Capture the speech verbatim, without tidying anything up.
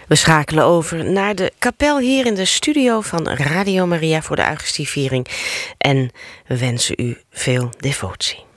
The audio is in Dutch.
We schakelen over naar de kapel hier in de studio van Radio Maria voor de Eucharistieviering. En we wensen u veel devotie.